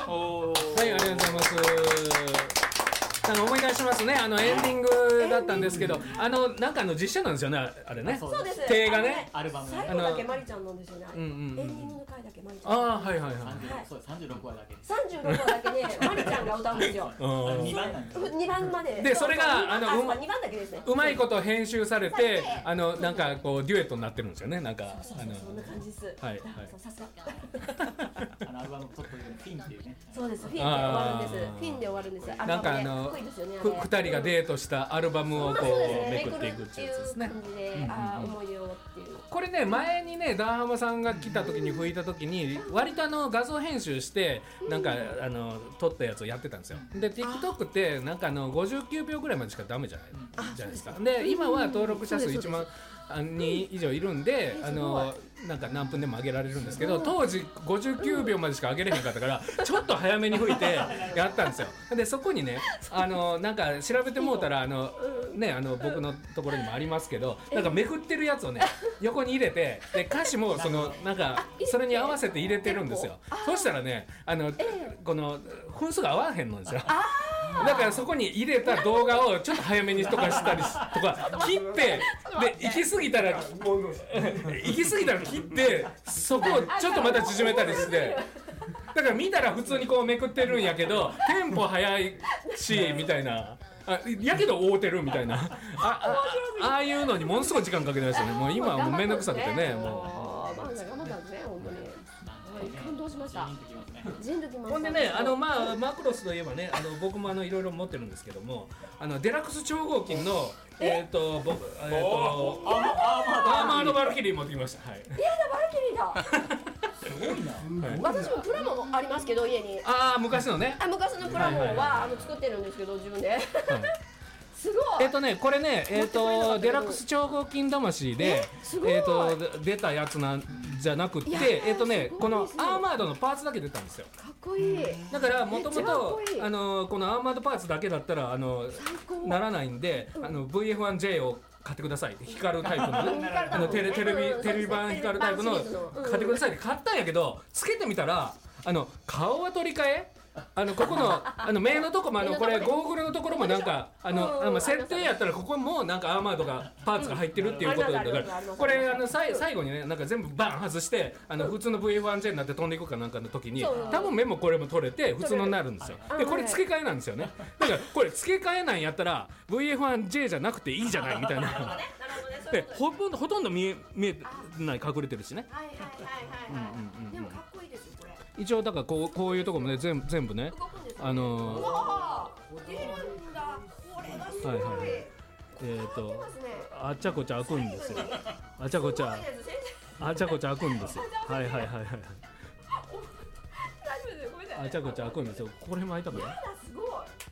おはい、ありがとうございます。思い出しますね、エンディングだったんですけど、なんか実写なんですよね、あれね。 そうです。 手がね、 アルバム最後だけマリちゃんなんですよね。エンディングの回だけマリちゃん。 ああ、はいはいはい。 そう36話だけ。 36話だけね、マリちゃんが歌うんですよ。 2番なんです。 2番まで。 で、それが 2番だけですね。 うまいこと編集されて、なんかこうデュエットになってるんですよね、なんか。 そんな感じです。 はいはい。 さすが。 アルバムトップでフィンっていうね。 そうです。フィンで終わるんです。フィンで終わるんです。 なんか2人がデートしたアルバムをこうめくっていくっていうやつですね。 思い出をっていう。 これね、前にね、ダーハマさんが来た時に吹いた時に割と画像編集してなんか撮ったやつをやってたんですよ。で TikTok ってなんか59秒ぐらいまでしかダメじゃないですか。で今は登録者数1万人以上いるんで、なんか何分でも上げられるんですけど、当時59秒までしか上げれへんかったからちょっと早めに吹いてやったんですよ。でそこにね、なんか調べてもうたら僕のところにもありますけど、なんかめくってるやつをね横に入れて、で歌詞もなんかそれに合わせて入れてるんですよ。そしたらね、この分数が合わへんのですよ。だからそこに入れた動画をちょっと早めにとかしたりとか切って、で行き過ぎたら切って、そこをちょっとまた縮めたりして、だから見たら普通にこうめくってるんやけどテンポ速いしみたいな、やけど合うてるみたいな、ああいうのにものすごい時間かけてましたね。もう今はもうめんどくさくてね、もう。 感動しました。 ほんでね、マクロスといえばね、僕もいろいろ持ってるんですけども、デラックス超合金のアーマードバルキリー持ってきました。はい。 バルキリーだ。すごいな。私もプラモありますけど家に。 昔のね。 昔のプラモは作ってるんですけど自分で。すごい。 これね、デラックス超合金魂で出たやつなんじゃなくて、このアーマードのパーツだけ出たんですよ。 かっこいい。 だからもともとこのアーマードパーツだけだったらならないんで、VF1J を買ってくださいって、光るタイプのテレビ版光るタイプの買ってくださいって買ったんやけど、つけてみたら顔は取り替え、ここの目のとこもこれゴーグルのところもなんか設定やったらここもなんかアーマードがパーツが入ってるっていうことだから、これ最後にねなんか全部バン外して普通の VF1J になって飛んでいくかなんかの時に多分目もこれも取れて普通のになるんですよ。でこれ付け替えなんですよね。だからこれ付け替えなんやったら VF1J じゃなくていいじゃないみたいな。でほとんど見えない隠れてるしね。 でもかっこいいですよこれ。 一応だからこういうところもね全部ね出るんだ。これがすごい。 あっちゃこちゃ開くんですよ。あっちゃこちゃ開くんですよ。はい。あっちゃこちゃ開くんですよ。これも開いたかな。 すご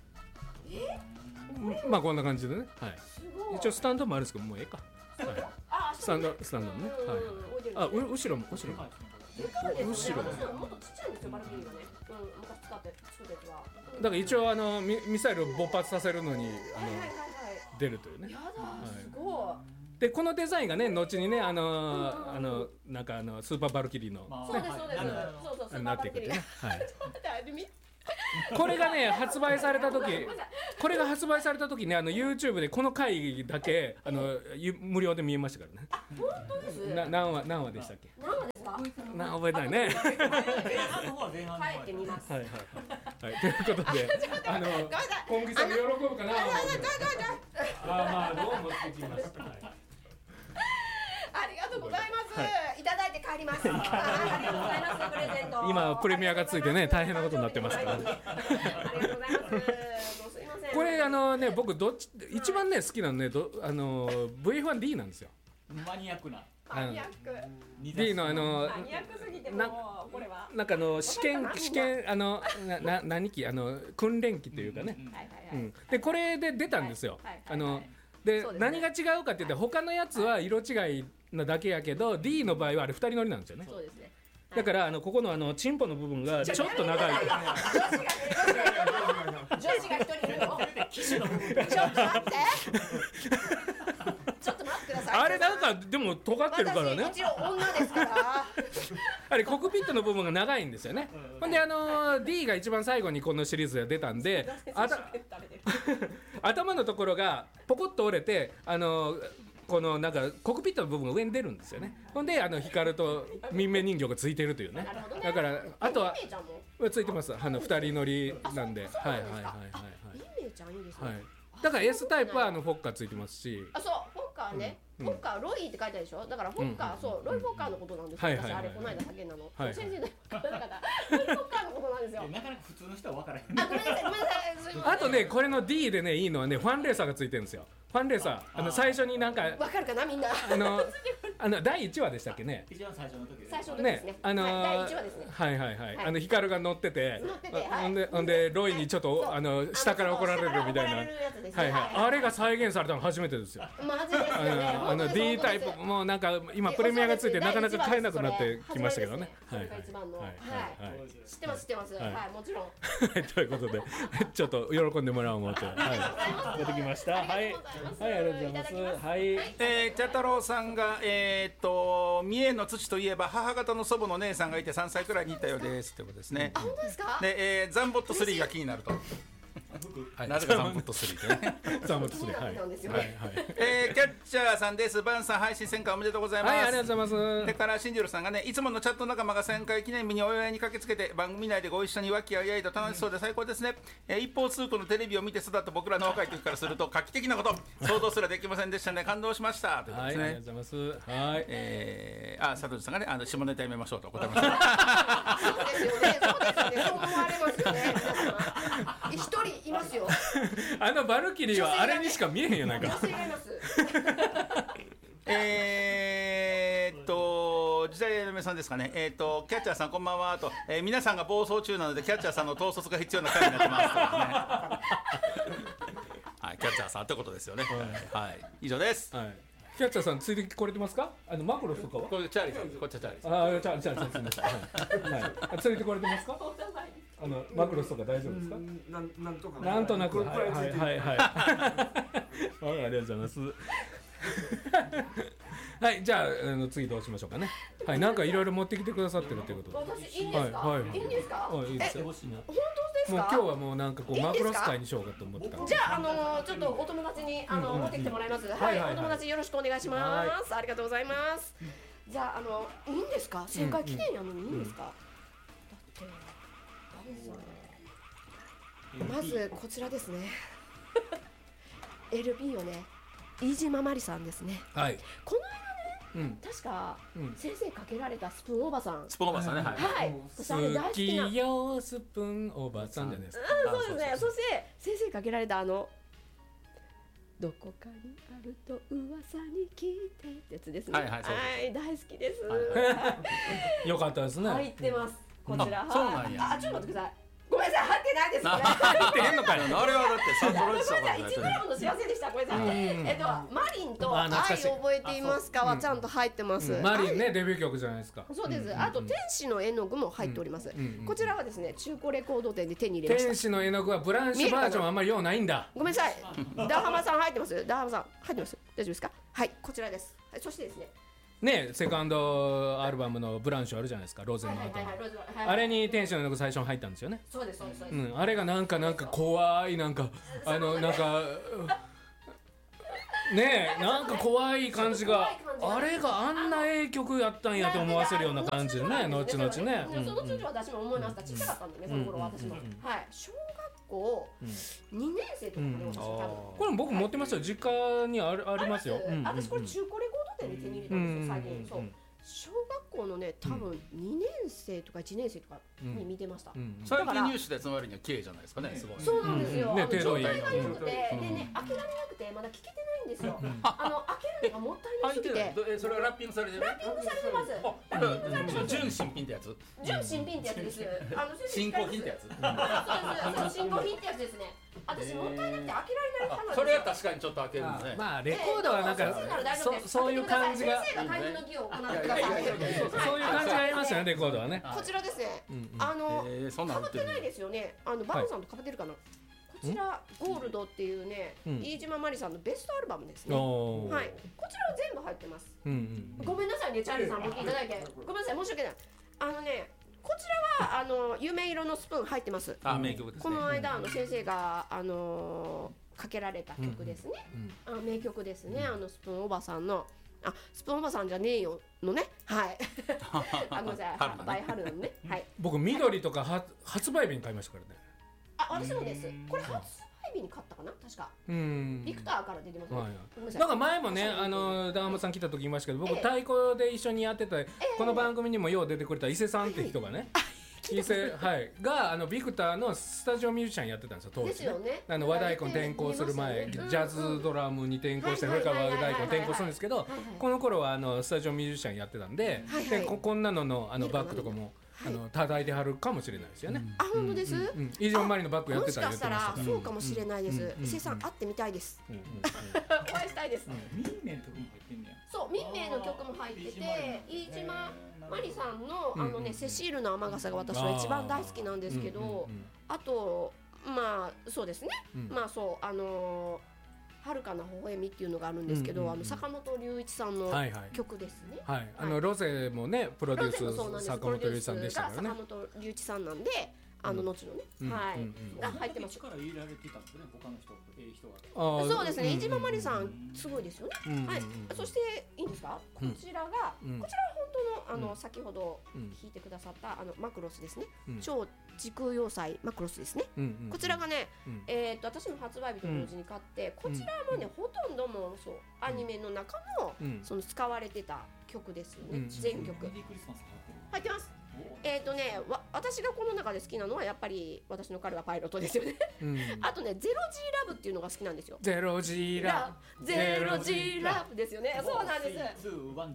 い。 まあこんな感じでね。はい。一応スタンドもあるんですけど、もうええか。スタンドね。はい。後ろも。後ろ。 もっとちっちゃいんですよバルキリーはね。昔作ったやつは。 だから一応ミサイルを勃発させるのに出るというね。 やだ。すごい。 でこのデザインがね後にねなんかスーパーバルキリーのそうなっていくってね。はい。これがね発売された時ねYouTube でこの回だけ無料で見えましたからね。 本当です。 何話でしたっけ？ 何話ですか？ 覚えてないね。 帰ってみます。 はい。ということでコンギさん喜ぶかな。どうもってきました。 ありがとうございます。いただいて帰ります。ありがとうございます。プレゼント。 今プレミアがついてね大変なことになってますから。 ありがとうございます。すいません。 これ僕一番ね好きなのねVF1D なんですよ。 マニアックな。 D のマニアックすぎてもこれはなんか試験何機訓練機というかね。でこれで出たんですよ。で何が違うかって言って他のやつは色違いなだけやけど D の場合はあれ2人乗りなんですよね。 そうですね。 だからここのチンポの部分がちょっと長い。 女子が一人いるの。ちょっと待って。ちょっと待ってくださあれなんかでも尖ってるからね。 私一応女ですからあれコックピットの部分が長いんですよね。ほんでD が一番最後にこのシリーズで出たんで、頭のところがポコッと折れてこのなんかコックピットの部分が上に出るんですよね。ほんで光と民命人形がついてるというね。だからあとはついてます。2人乗りなんで、はいはいはいはいはい。 民命ちゃんいいですね。 はい。だから S タイプはフォッカーついてますし。 あ、そうフォッカーね。フォッカーロイって書いてあるでしょ。だからフォッカーそうロイフォッカーのことなんですよ。私あれこの間叫んだの。先生の方ロイフォッカーのことなんですよ。 なかなか普通の人は分からへん。 あ、ごめんなさいごめんなさい。 あとねこれの D でねいいのはねファンレーサーがついてるんですよ。ファンレーサー最初になんかわかるかなみんな。 第1話でしたっけね。 一番最初の時最初の時ですね。第1話ですね。 はいはいはい。光が乗ってて、ほんでロイにちょっと下から怒られるみたいな。はいはい。あれが再現されたの初めてですよ。 マジですよね。 D タイプもうなんか今プレミアがついてなかなか買えなくなってきましたけどね。 はいはい。一番のはい。知ってます知ってます。はいもちろん。 ということでちょっと喜んでもらおう思ってはい出てきました。はいはいありがとうございます。はい茶太郎さんが三重の土といえば母方の祖母の姉さんがいて3歳くらいにいたようですということですね。 本当ですか。 でザンボット3が気になると。なぜかザンボット3ってね。 ザンボット3はいはいはい。 キャッチャーさんです。バンさん配信1000回おめでとうございます。 はいありがとうございます。 それからシンジルさんがねいつものチャット仲間が1000回記念日にお祝いに駆けつけて番組内でご一緒に和気あいあいと楽しそうで最高ですね。一方通行のテレビを見て育った僕らの若い時からすると画期的なこと想像すらできませんでしたね。感動しましたということですね。 はいありがとうございます。はい佐藤さんがね下ネタやめましょうと答えました。 そうですよねそうですよねそう思われますよね。一人いますよ。 バルキリーはあれにしか見えへんやないか。 女性がいます。 時代の皆さんですかね。キャッチャーさんこんばんはと、皆さんが暴走中なのでキャッチャーさんの統率が必要な回になってますと、ね、はいキャッチャーさんってことですよね。はい以上です。 はいキャッチャーさんついてこれてますか。マクロスとかはこれチャーリーさんこっちはチャーリーさん。 ああチャーリーさんすみません。はいついてこれてますか。マクロスとか大丈夫ですか。 なんとかなんとなくはいはいはいはいありがとうございます。はいじゃあ次どうしましょうかね。はいなんかいろいろ持ってきてくださってるということで。 私いいんですか。いいんですか。 いいですよ。もう本当ですか。 今日はもうなんかこうマクロス会にしようかと思ってた。 じゃあちょっとお友達に持ってきてもらいます。はいお友達よろしくお願いします。ありがとうございます。じゃあいいんですか。1000回記念やのにいいんですか。だってまずこちらですね。LB をね飯島まりさんですね。 はい。 この間ね確か先生かけられたスプーンおばさん。 スプーンおばさんね。 はい私あれ大好きな。 好きよスプーンおばさんじゃないですか。 そうですね。そして先生かけられたどこかにあると噂に聞いてってやつですね。はい大好きです。 よかったですね。 入ってますこちら。 そうなんや。 ちょっと待ってください。ごめんなさい入ってないですこれ。 入ってへんのかよ。 あれはだってサンドロイドさん 1グラムの幸せでしたこれさ。マリンと愛覚えていますかはちゃんと入ってます。 マリンねデビュー曲じゃないですか。 そうです。あと天使の絵の具も入っております。こちらはですね中古レコード店で手に入れました。 天使の絵の具はブランシュバージョンあんまり用ないんだ。 ごめんなさい。ダーハマさん入ってます。ダーハマさん入ってます。大丈夫ですか。はいこちらです。そしてですねねセカンドアルバムのブランシュあるじゃないですかローゼンの後にあれに天使の絵の具最初に入ったんですよね。 そうですそうです。 あれがなんか怖いなんかねえなんか怖い感じがあれがあんな名曲やったんやと思わせるような感じでね後々ね。 その通り私も思いました。ちっちゃかったんでねその頃私も。はい小学校2年生とかで私多これ僕持ってますよ実家にありますよ。 私これ中古レコード店で手に入れたんですよ最近。そう小学校のね多分2年生とか1年生とかに見てました。 最近入手でつまりには綺麗じゃないですかね。すごいそうなんですよ。状態が良くてでね開けられなくてまだ聞けてないんですよ。開けるのがもったいなすぎて。 それはラッピングされてる。 ラッピングされてます。 純新品ってやつ。 純新品ってやつです。 新興品ってやつ。 そう新興品ってやつですね。私もったいなくて開けられない派なんですよ。 それは確かにちょっと開けるんですね。 まあレコードはなんかそういう感じが先生が開封の儀を行ってください。 そういう感じがありますよねレコードはね。 こちらですね。被ってないですよね。バンさんと被ってるかな。こちらゴールドっていうね、飯島まりさんのベストアルバムですね。はい、こちらは全部入ってます。ごめんなさいね、チャーリーさん持っていただいてごめんなさい、申し訳ない。こちらは夢色のスプーン入ってます。 名曲ですね。 この間先生がかけられた曲ですね。名曲ですね。スプーンおばさんのスプーンおばさんじゃねえよのね。はい。バイハルなのね。はい。 僕緑とか発売日に買いましたからね。 私もです。これ発売日に買ったかな、確か。ビクターから出てますね。 なんか前もね、ダンハマさん来た時言いましたけど、僕太鼓で一緒にやってたこの番組にもよう出てくれた伊勢さんって人がね。伊勢がビクターのスタジオミュージシャンやってたんですよ当時。 ですよね。 和太鼓に転向する前、ジャズドラムに転向してそれから和太鼓に転向するんですけど、この頃はスタジオミュージシャンやってたんで、こんなののバッグとかも叩いてはるかもしれないですよね。 本当です。 飯島まりのバッグやってたらもしかしたらそうかもしれないです。伊勢さん会ってみたいです。お会いしたいです。 民名の曲も入ってんねや。 そう、民名の曲も入ってて、飯島まりさんのセシールの雨傘が私は一番大好きなんですけど、あとそうですね。遥かな微笑みっていうのがあるんですけど、坂本龍一さんの曲ですね。 はい、ロゼもねプロデュース坂本龍一さんでしたからね。 坂本龍一さんなんで、後のね、が入ってます。 力入れられてたんですね、他の人が。 そうですね。飯島まりさんすごいですよね。はい。そしていいんですか？こちらは本当の先ほど弾いてくださったマクロスですね。超時空要塞マクロスですね。こちらがね、私も発売日と同時に買って、こちらもねほとんどもそうアニメの中のその使われてた曲ですよね。全曲入ってます。私がこの中で好きなのはやっぱり私の彼はパイロットですよね。あとね、ゼロ G ラブっていうのが好きなんですよ。 ゼロ G ラブ、 ゼロ G ラブですよね。そうなんです。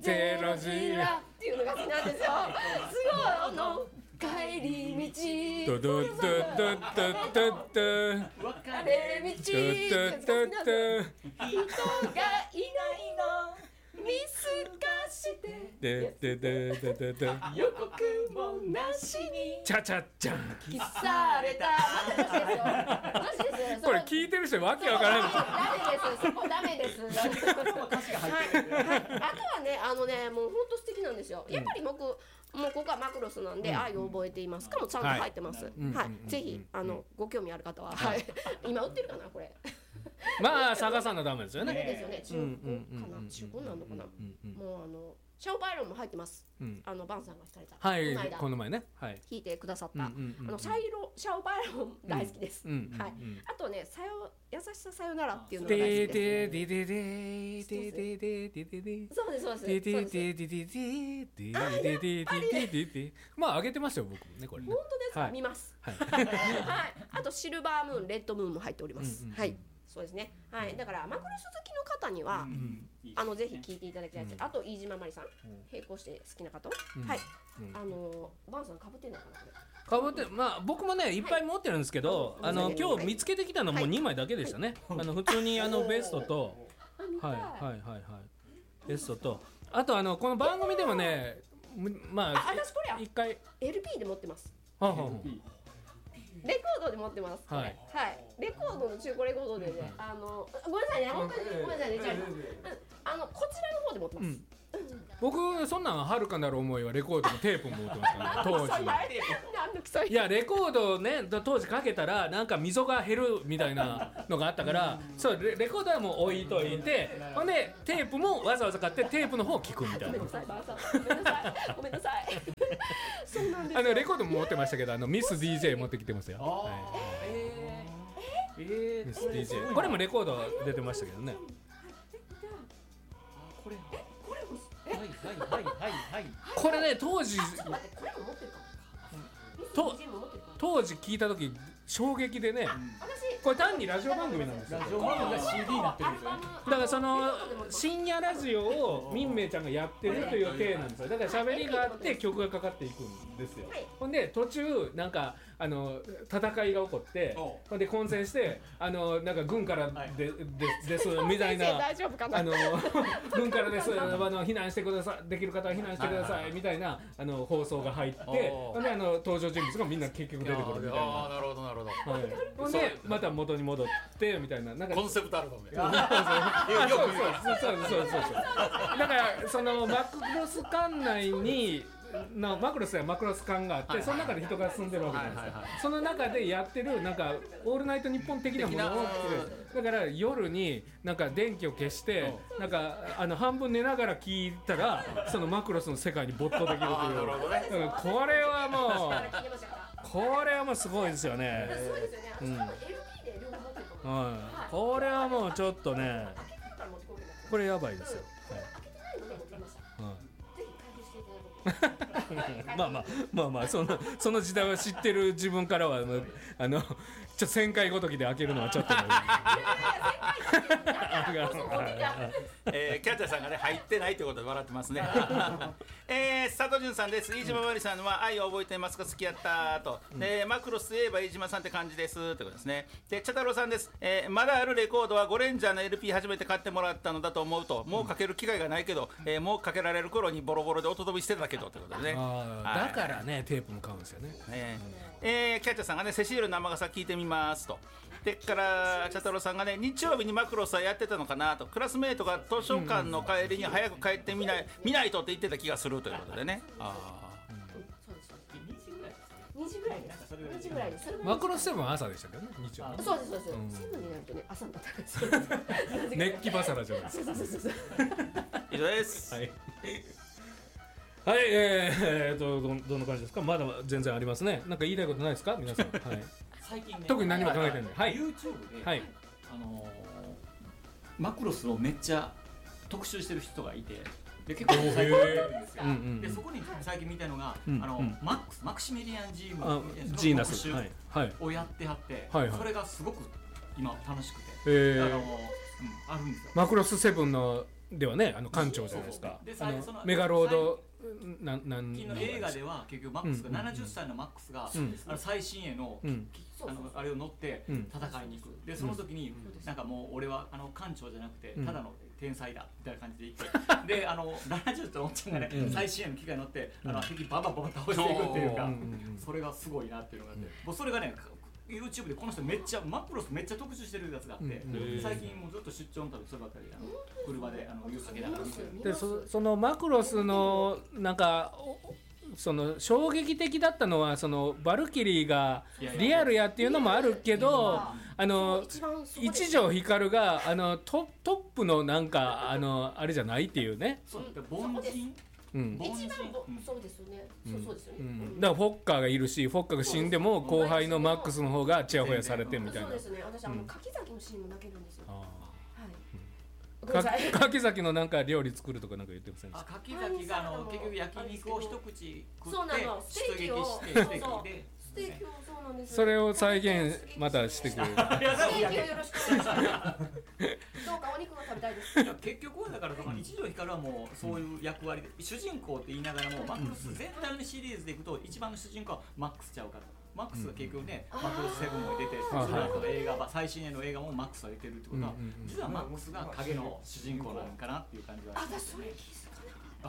ゼロ G ラブっていうのが好きなんですよ。すごい帰り道、 ドドドドドドド、 別れ道、人がいないの。見透かしてで予告もなしにチャチャチャン消された。 これ聞いてる人わけわからない。 ダメです。そこダメです。あとはね、もう本当素敵なんですよ。やっぱりもうここはマクロスなんで、愛を覚えていますかもちゃんと入ってます。はい、ぜひご興味ある方は、今売ってるかなこれ。 探さなダメですよね。 ダメですよね。中古かな、中古なのかな。もうシャオパイロンも入ってます。バンさんが弾かれた。 はい、この前ね。弾いてくださったシャオパイロン大好きです。はい。あとね、優しささよならっていうのが大好きです。そうですそうです。 あげてますよ僕もねこれ。 本当ですか？見ます。はい。あとシルバームーン、レッドムーンも入っております。はい。そうですね。はい。だからマクロス好きの方にはぜひ聞いていただきたいです。あと飯島まりさん、並行して好きな方、はい。バンさん被ってんのかなこれ。 被って、僕もねいっぱい持ってるんですけど、今日見つけてきたのも2枚だけでしたね。普通にベストと、ベストと、あとこの番組でもね、 私これ一回 LP で持ってます。レコードで持ってます。はい。レコードの中古レコードでね、ごめんなさいね、本当にごめんなさいね、こちらの方で持ってます。 僕そんなんはるかなる思いはレコードのテープも持ってますからね当時。いやレコードね当時かけたらなんか溝が減るみたいなのがあったから、そうレコードはもう置いといて、ほんでテープもわざわざ買ってテープの方を聞くみたいな。 ごめんなさいごめんなさい。そうなんですよ。 レコードも持ってましたけどミス DJ 持ってきてますよ。ミス DJ これもレコード出てましたけどね。これね当時聞いた時衝撃でね、これ単にラジオ番組なんですよ。 ラジオ番組が CD になってるんですよ。 だからその深夜ラジオをみんめいちゃんがやってるという体なんですよ。だから喋りがあって曲がかかっていくんですよ。ほんで途中なんか戦いが起こって、ほんで混戦してなんか軍からですみたいな軍からです避難してください、できる方は避難してくださいみたいな放送が入って、ほんで登場人物がみんな結局出てくるみたいな。 なるほどなるほど。 ほんでまた元に戻ってみたいな、なんかコンセプトアルバムや。 そうだからそのマクロス館内にマクロスやマクロス館があって、その中で人が住んでるわけじゃないですか。その中でやってるなんかオールナイトニッポン的なものをだから夜になんか電気を消してなんか半分寝ながら聞いたらそのマクロスの世界に没頭できるという。だからこれはもうすごいですよね。 そうですよね。LP で両方持ってると思う。 これはもうちょっとね、これやばいですよ。まあその時代を知ってる自分からはちょっと1000回ごときで開けるのはちょっとキャッチャーさんがね入ってないということで笑ってますね。佐藤潤さんです。飯島まりさんは愛を覚えてますか、好きやったと。でマクロスといえば飯島さんって感じですってことですね。で茶太郎さんです。まだあるレコードはゴレンジャーの LP 初めて買ってもらったのだと思うと、もうかける機会がないけど、もうかけられる頃にボロボロで音飛びしてたけどってことでね。 だからねテープも買うんですよね。 キャッチャーさんがねセシールの生傘聞いてみますと。でから茶太郎さんがね日曜日にマクロスはやってたのかなと、クラスメートが図書館の帰りに早く帰って見ないとって言ってた気がするということでね。 2時ぐらいです。2時ぐらいです。 マクロス7は朝でしたけどね、日曜日。 そうです。セブンになるとね朝になったんですよ。 熱気バサラじゃないですか。 以上です。 はい、どんな感じですか。まだ全然ありますね。なんか言いたいことないですか皆さん。はい、 最近ね、 特に何も考えてない。はい、 YouTube で、 はい、 マクロスをめっちゃ特集してる人がいて、で結構最近やってるんですよ。でそこに最近見たのが、マクシミリアン・ジーナスの特集をやってはって、それがすごく今楽しくて、あるんですよ。 マクロス7のではね、館長じゃないですか。メガロード映画では結局マックスが70歳のマックスが最新鋭のあれを乗って戦いに行く。でその時になんかもう俺は艦長じゃなくてただの天才だみたいな感じで言ってで70歳のおっちゃんがね最新鋭の機械に乗って敵ババババ倒していくっていうか、それがすごいなっていうのがあって、もうそれがねYouTube でこの人めっちゃマクロスめっちゃ特集してるやつがあって、最近もうずっと出張の旅そればっかりで車で湯かけながら見てる。 でそのマクロスのなんかその衝撃的だったのはそのバルキリーがリアルやっていうのもあるけど、一条光がトップのなんかあれじゃないっていうね。 凡人。 一番そうですよね。そうですよね。 だからフォッカーがいるし、フォッカーが死んでも後輩のマックスの方がチヤホヤされてみたいな。 そうですね。私柿崎のシーンも泣けるんですよ。 柿崎のなんか料理作るとかなんか言ってませんでした？ 柿崎が結局焼肉を一口食ってステーキをステーキをそうなんです。 それを再現またしてくれる。 ステーキをよろしくお願いします。どうかお肉が食べたいです。 結局はだから一条光はもうそういう役割で主人公って言いながらもマックス全体のシリーズでいくと一番の主人公はマックスちゃうから。マックスが結局ね、マクロス7も出て、その後映画最新鋭の映画もマックスが出てるってことは、実はマックスが影の主人公なのかなっていう感じは。 私それ気づかなかった。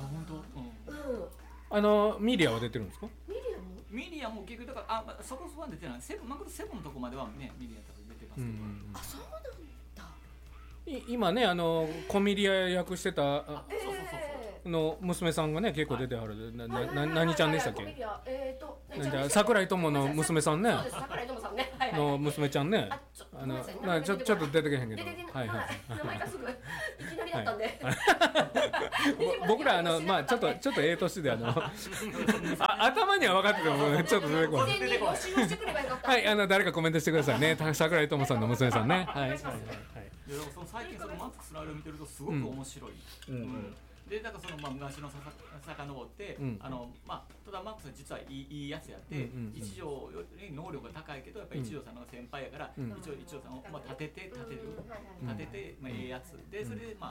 本当？ ミリアは出てるんですか？ ミリアも結局だからそこは出てない。マクロス7のとこまではねミリア多分出てますけど。 そうなんだ。 今ねコミリア役してたの娘さんがね結構出てはる。何ちゃんでしたっけ？桜井友の娘さんね。 そうです、桜井友さんね。 の娘ちゃんね。ちょっと出てけへんけど。 はいはい。名前がすぐいきなりだったんで。 僕らまあちょっと年で頭には分かっててもちょっと出てこない。はい、誰かコメントしてくださいね。桜井友さんの娘さんね。はい。 最近そのマックスのあれを見てるとすごく面白い。でだからその昔の遡って、ただマックスは実はいいやつやって、一条より能力が高いけどやっぱり一条さんの先輩やから、一条さんを立てていいやつで、それで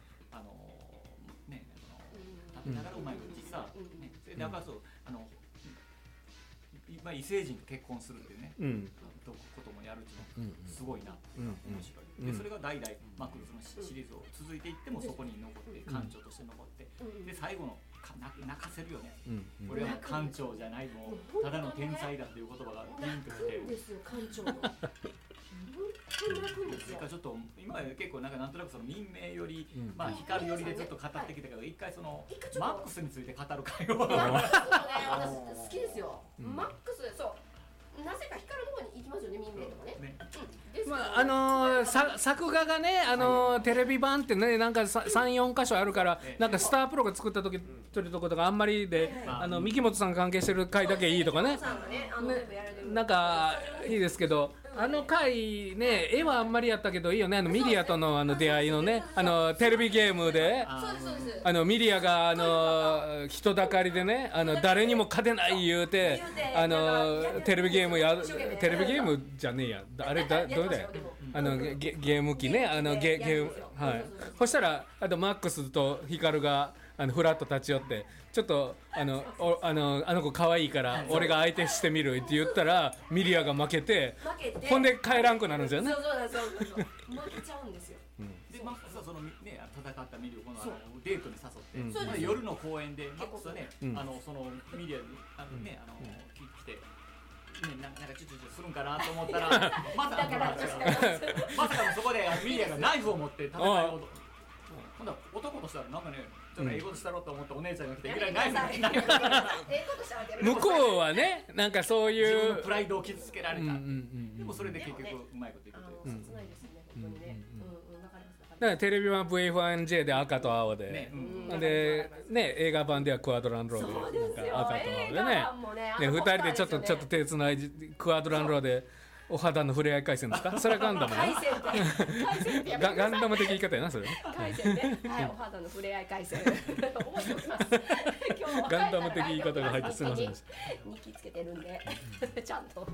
立てながらうまいこと実はね、だからそう異星人と結婚するっていうね、こともやるっていうのすごいな、面白い。でそれが代々マクロスのシリーズを続いていってもそこに残って艦長として残って、で最後の泣かせるよね。俺は艦長じゃないもうただの天才だっていう言葉がピンときて。 ですよ艦長の。本てもらくんですよ。 ちょっと今まで結構なんとなくその民名よりまあ光よりでずっと語ってきたけど、一回そのマックスについて語る会を。 マックス私好きですよ。マックスそう。なぜか光の方に行きますよね、民名とかね。 まあ作画がねテレビ版ってねなんか3、4箇所あるからなんかスタープロが作った時というとことかあんまりで三木本さん関係してる回だけいいとかねなんかいいですけど回ね絵はあんまりやったけどいいよねミリアとの出会いのねテレビゲームでミリアが人だかりでね誰にも勝てない言うてテレビゲームじゃねえやあれどれだよゲーム機ねゲームはいそしたらマックスとヒカルがフラッと立ち寄ってちょっとあの子可愛いから俺が相手してみるって言ったらミリアが負けてほんで帰らんくなるんですよね。 そう負けちゃうんですよ。 でマックスはそのね戦ったミリをデートに誘って夜の公園でマックスはねそのミリアに来て。なんかチュチュチュするんかなと思ったらまさかそこでミリアがナイフを持って戦いを今度は男としたらなんかねちょっと英語でしたろうと思ってお姉ちゃんが来ていきなりナイフ向こうはねなんかそういう自分のプライドを傷つけられたでもそれで結局うまいこといくという切ないですよね本当にね。 だからテレビ版 V1J で赤と青で、でね映画版ではクアドランローで赤と青でね、2人でちょっと手つないでクアドランローでお肌の触れ合い回線ですか？それはガンダムね。ガンダム的言い方やなそれ。 回線ね。はい、お肌の触れ合い回線。 ガンダム的言い方が入ってすみませんでした。 日記つけてるんでちゃんと。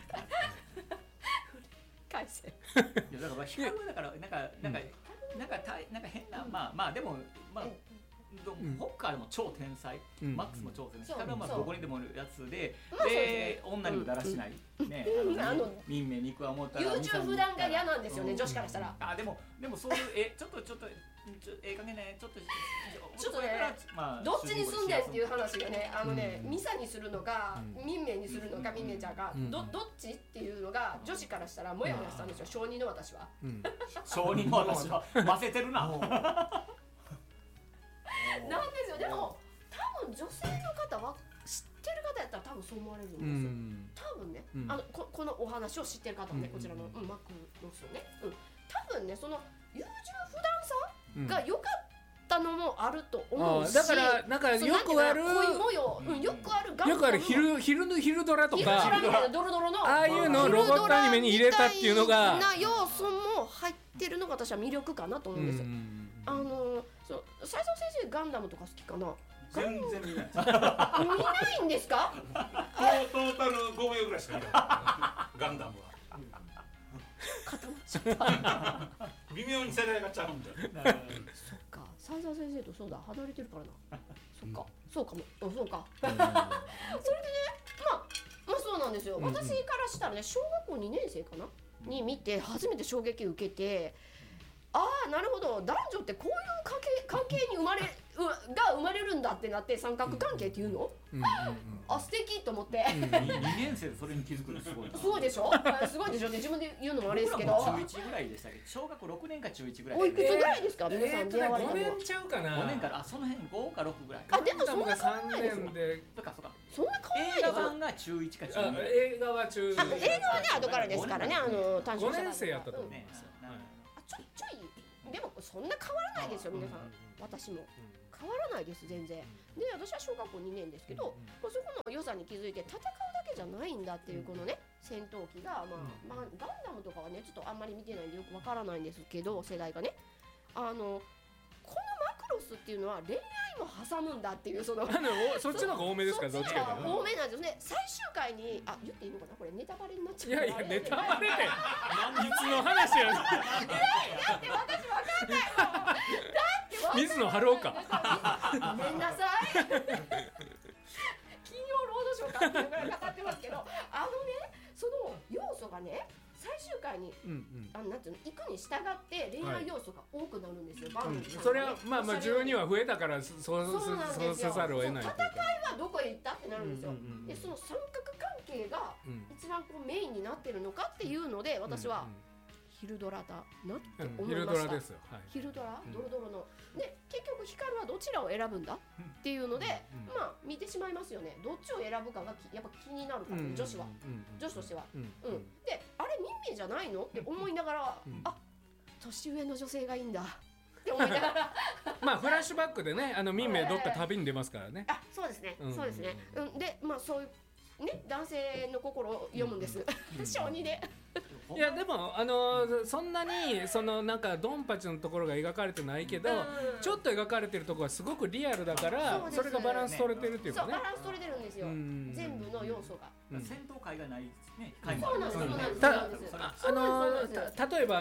回線。 いやだから光はだからなんか変なまあでもホッカーでも超天才、マックスも超天才、光はどこにでもいるやつで、女にもだらしない、ね、民名肉は思ったら優柔不断が嫌なんですよね、女子からしたら。 でもそういうちょっと加減ねちょっとねどっちに住んでっていう話がねミサにするのか民名にするのか民名ちゃんがどっちっていうのが女子からしたらもやもやしたんですよ。小児の私は小児の私は混ぜてるななんですよ。でも多分女性の方は知ってる方やったら多分そう思われるんですよ。多分ねこのお話を知ってる方はねこちらのマックロスをね多分ねその優柔不断さが良かったのもあると思うし、 だからなんかよくある恋模様よくあるガンダムよくある昼ドラとかドロドロのああいうのをロボットアニメに入れたっていうのがな要素も入ってるのが私は魅力かなと思うんですよ。斉藤先生ガンダムとか好きかな？ 全然見ない見ないんですか？ トータル5秒ぐらいしか見ないガンダムは固まっちゃった微妙に世代がちゃうんでそっか斉藤先生とそうだ離れてるからなそうかもそうかそれでねまあそうなんですよ。私からしたらね小学校2年生かなに見て初めて衝撃を受けてなるほど男女ってこういう関係に生まれるんだってなって三角関係っていうの素敵と思って 2年生でそれに気づくのすごいな。 そうでしょすごいでしょって自分で言うのもあれですけど僕らも中1ぐらいでしたけど小学校6年か中1ぐらいおいくつぐらいですか皆さん出会われたの 5年ちゃうかな 5年からその辺5か6ぐらいでもそんな変わらないですよ 3年でそんな変わらないですよ映画版が中1か中2 映画は中映画はね後からですからね 5年生やったと思うちょいでもそんな変わらないですよ皆さん私も変わらないです全然で私は小学校2年ですけどそこの良さに気づいて戦うだけじゃないんだっていうこのね戦闘機がガンダムとかはねちょっとあんまり見てないんでよくわからないんですけど世代がねこのマクロスっていうのは恋愛も挟むんだっていうそっちの方が多めですか？ そっちが多めなんですよね。最終回に言っていいのかなこれネタバレになっちゃう。 いやネタバレっていつの話やねん。 だって私わかんないもん。だって水野晴夫か。 ごめんなさい。金曜ロードショーかっていうぐらい語ってますけどその要素がね最終回になんていうの行くに従って恋愛要素が多くなるんですよ。 それはまあ12は増えたからそうせざるを得ない。 戦いはどこへ行ったってなるんですよ。でその三角関係が一番メインになってるのかっていうので私は昼ドラだなって思い昼ました。 ドラですよ。はい。 昼ドラ、ドロドロの。で、結局光はどちらを選ぶんだっていうので、まあ見てしまいますよね。どっちを選ぶかがやっぱ気になるから、女子は、女子としては。で、あれ民名じゃないのって思いながら、あ、年上の女性がいいんだ。って思いながらまあフラッシュバックでね、民名どっか旅に出ますからね。 あ、そうですね、そうですね。で、まあそういうね、男性の心を読むんです。小児で。 いやでもそんなになんかドンパチのところが描かれてないけど、ちょっと描かれてるところはすごくリアルだから、それがバランス取れてるっていうかね。 そう、バランス取れてるんですよ。全部の要素が。 戦闘会がないですね。 そうなんです。 例えば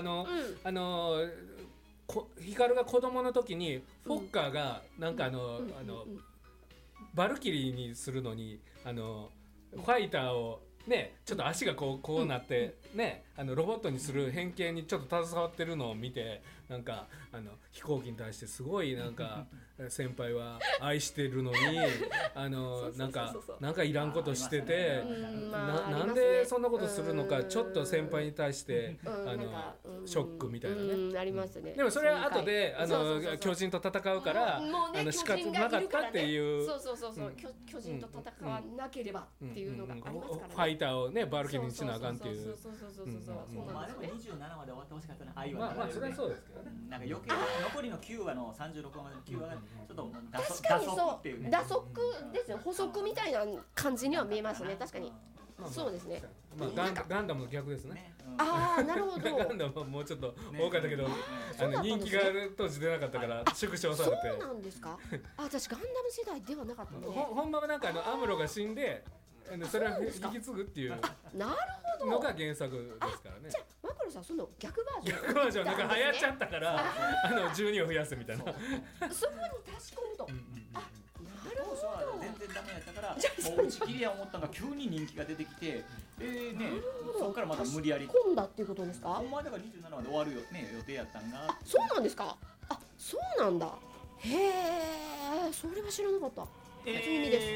光が子供の時にフォッカーがなんかバルキリーにするのにファイターをね、ちょっと足がこうなってね、ロボットにする変形にちょっと携わってるのを見て、なんか飛行機に対してすごいなんか先輩は愛してるのになんかいらんことしてて、なんでそんなことするのか、ちょっと先輩に対してショックみたいなね。 ありますね。 でもそれは後で巨人と戦うから仕方なかったっていう。 そう巨人と戦わなければっていうのがありますからね。 ファイターをねバルキリーにしなあかんっていう。 まあでも27まで終わってほしかったな。愛はまあそれはそうですけどね。 なんか余計残りの9話の36話までの9話がちょっと確かにそう、打足ですよ。補足みたいな感じには見えますね。確かに。そうですね。 まあガンダムの逆ですね。 ああ、なるほど。 ガンダムはもうちょっと多かったけど、人気が当時出なかったから縮小されて。 そうなんですか。あ、私ガンダム世代ではなかったね。 本場はなんかアムロが死んで、それを引き継ぐっていうのが原作ですからね。 じゃあマクロさんその逆バージョン。 逆バージョンなんか流行っちゃったから12を増やすみたいな。 そこに足し込むと。 当初は全然ダメやったからもう打ち切りや思ったのが急に人気が出てきて、そこからまた無理やり込んだっていうことですか。 ほんまだから27まで終わるよね予定やったんが。 そうなんですか。あ、そうなんだ。へえ、それは知らなかった。初耳です。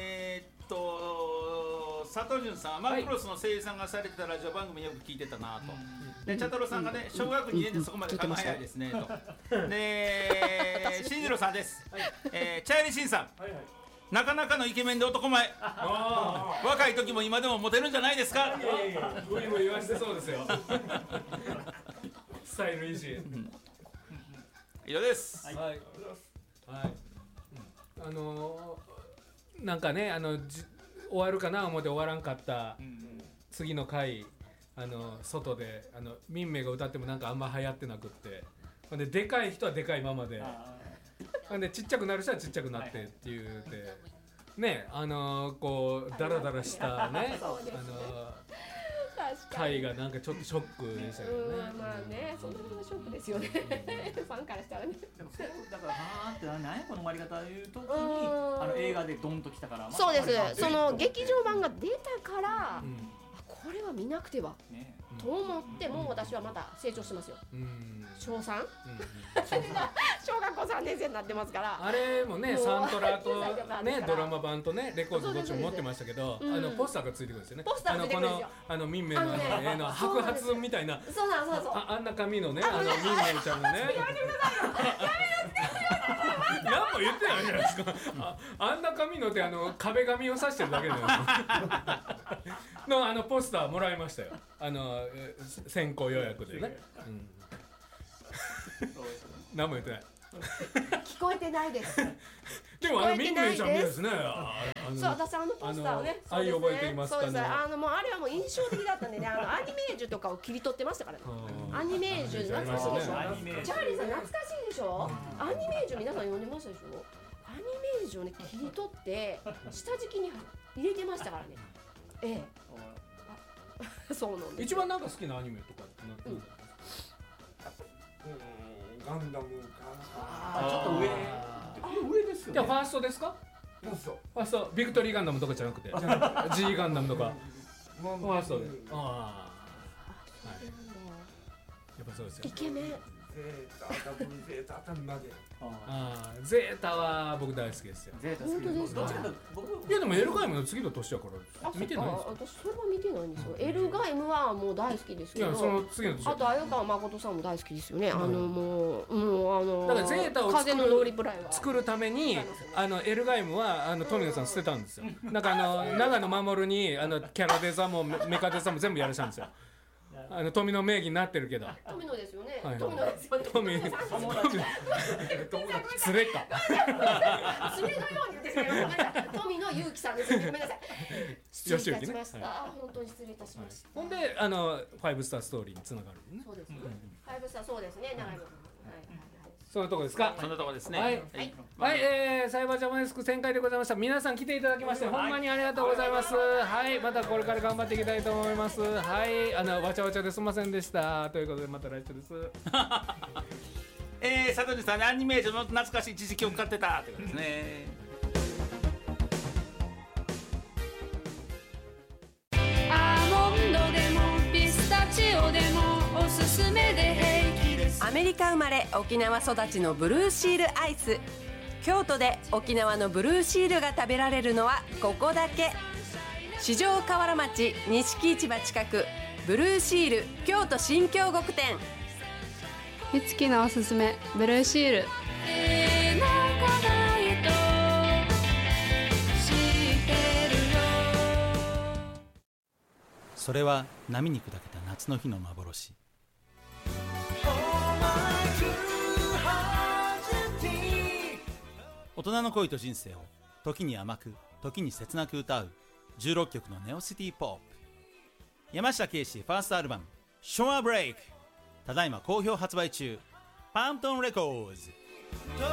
佐藤潤さん、マクロスの声優さんがされてたラジオ番組よく聞いてたなと。で、茶太郎さんがね、小学2年でそこまで考え早いですねと。で、進次郎さんです。茶入慎さん、なかなかのイケメンで男前。若い時も今でもモテるんじゃないですか。 ブイブイ言わしてそうですよ。スタイルいいし。 以上です。 はい。はい。なんかね、終わるかな思って終わらんかった次の回、外で民名が歌ってもなんかあんま流行ってなくって、ででかい人はでかいままで、でちっちゃくなる人はちっちゃくなってっていうてね、こうダラダラしたね回がなんかちょっとショックでしたけどね。 まあね、そんなことがショックですよね。ファンからしたらね。 でもだからはーって何やこの終わり方いう時に映画でドンときたから。 そうです。その劇場版が出たから、これは見なくてはと思っても私はまた成長してますよ。小3、小学校3年生になってますから。 あれもね、サントラとねドラマ版とねレコードどっちも持ってましたけど、ポスターがついてくるんですよね。 ポスターがついてくるんですよ。 この民名の絵の白髪みたいな、 そうあんな髪のね民名ちゃんのね。何も言ってないじゃないですか。あんな髪のって壁紙を刺してるだけのポスターもらいましたよ。先行予約でね。何も言ってない。 聞こえてないです。 でも民名ちゃんですね。 そう、私ポスターをね、 愛覚えていますかね。 もうあれはもう印象的だったんでね、アニメージュとかを切り取ってましたからね。アニメージュ懐かしいでしょ。チャーリーさん懐かしいでしょ。アニメージュ皆さん読んでましたでしょ。アニメージュをね切り取って下敷きに入れてましたからね。そうなんです。 一番なんか好きなアニメとかって何ですか。 ガンダムか。 ちょっと上ですよ。 じゃあファーストですか。ファーストビクトリーガンダムとかじゃなくて G ガンダムとかファーストで。やっぱそうですよ。 イケメン。 ダブルゼータあたりまでゼータは僕大好きですよ。 ゼータ好きです。どっちかと僕いやでもエルガイムの次の年だから見てないんですよ。 私それは見てないんですよ。エルガイムはもう大好きですけど、 いやその次の年あと鮎川誠さんも大好きですよね。もうだからゼータを風のノリブライは作るためにエルガイムは富野さん捨てたんですよ。なんか長野守にキャラデザもメカデザも全部やらしたんですよ。富野名義になってるけど。 富野ですよね。 はい富野ですよね。 富野つれか。 つれのように言ってしまいました。富野祐樹さんです。ごめんなさい。失礼いたしました。本当に失礼いたしました。 ほんでファイブスターストーリーにつながるね。 そうですね。ファイブスターそうですね。長野。 そんなとこですか。 そんなとこですね。 はい、サイバージャマネスク1000回でございました。皆さん来ていただきましてほんまにありがとうございます。はい、またこれから頑張っていきたいと思います。はい、わちゃわちゃですみませんでした。ということでまた来週です。 佐藤さん、アニメーションの懐かしい知識を使ってたということですね。 アーモンドでもピスタチオでもおすすめで平気です。 アメリカ生まれ沖縄育ちのブルーシールアイス。京都で沖縄のブルーシールが食べられるのはここだけ。四条河原町錦市場近く、ブルーシール京都新京極店。 みつきのおすすめブルーシール。 それは波に砕けた夏の日の幻。大人の恋と人生を時に甘く時に切なく歌う16曲のネオシティポップ。山下圭史ファーストアルバム「ショアブレイク」ただいま好評発売中。パンプトンレコーズ。